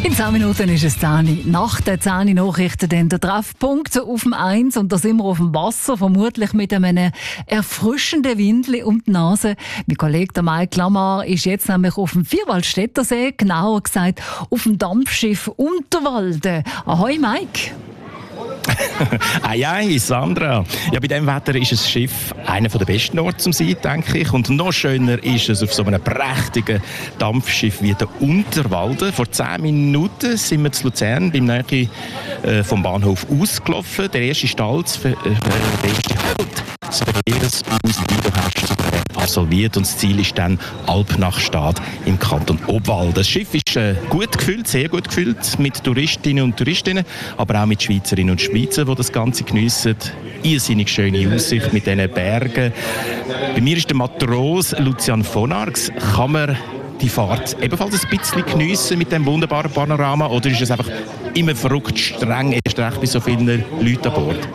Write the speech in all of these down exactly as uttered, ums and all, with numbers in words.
In zehn Minuten ist es zehn. Nach den zehn Nachrichten dann der Treffpunkt auf dem eins und da sind wir auf dem Wasser, vermutlich mit einem erfrischenden Windli um die Nase. Mein Kollege der Mike Lamar ist jetzt nämlich auf dem Vierwaldstättersee, genauer gesagt auf dem Dampfschiff Unterwalden. Ahoi Mike! Ei, ei, Sandra. Ja, bei diesem Wetter ist das Schiff einer der besten Orte zum Sein, denke ich. Und noch schöner ist es auf so einem prächtigen Dampfschiff wie der Unterwalden. Vor zehn Minuten sind wir zu Luzern beim Nähe äh, vom Bahnhof ausgelaufen. Der erste Stall, das äh, der erste Halt des Verkehrs aus Liederherstellung absolviert. Und das Ziel ist dann Alpnachstad im Kanton Obwalden. Das Schiff ist äh, gut gefüllt, sehr gut gefüllt mit Touristinnen und Touristinnen, aber auch mit Schweizerinnen und Schweizer, die das Ganze geniessen. Irrsinnig schöne Aussicht mit diesen Bergen. Bei mir ist der Matros Lucian von Arx. Kann man die Fahrt ebenfalls ein bisschen geniessen mit diesem wunderbaren Panorama oder ist es einfach immer verrückt streng, erst recht bei so vielen Leuten an Bord?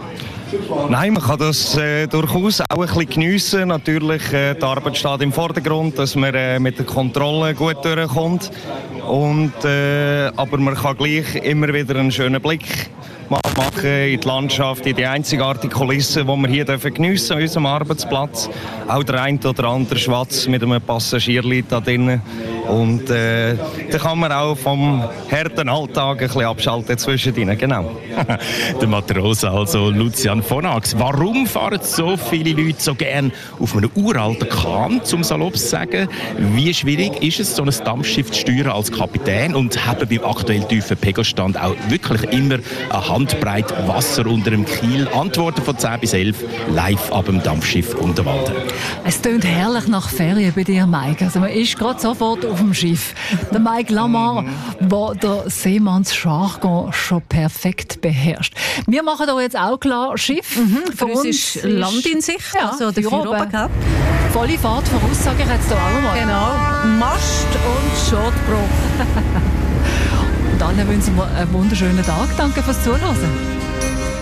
Nein, man kann das äh, durchaus auch ein bisschen geniessen. Natürlich, äh, die Arbeit steht im Vordergrund, dass man äh, mit der Kontrolle gut durchkommt. Und, äh, aber man kann gleich immer wieder einen schönen Blick machen in die Landschaft, in die einzigartige Kulisse, die wir hier geniessen dürfen an unserem Arbeitsplatz. Auch der ein oder andere Schwatz mit einem Passagierli da drinnen. Und äh, da kann man auch vom harten Alltag ein bisschen abschalten zwischendrin, genau. Der Matros, also Lucian von Arx. Warum fahren so viele Leute so gern auf einem uralten Kahn, zum salopp zu sagen? Wie schwierig ist es, so ein Dampfschiff zu steuern als Kapitän und haben beim aktuell tiefen Pegelstand auch wirklich immer eine Handbreit Wasser unter dem Kiel? Antworten von zehn bis elf live ab dem Dampfschiff Unterwalden. Es tönt herrlich nach Ferien bei dir, Mike. Also man ist gerade sofort auf dem Schiff. Der Mike Lamar, der der Seemannsjargon schon perfekt beherrscht. Wir machen hier jetzt auch klar Schiff. Mhm, für uns ist Land in Sicht, ja, also der Führer gehabt. Volle Fahrt voraus, sage ich jetzt hier auch mal. Genau, Mast und Schotbruch. Und allen wünschen wir einen wunderschönen Tag. Danke fürs Zuhören.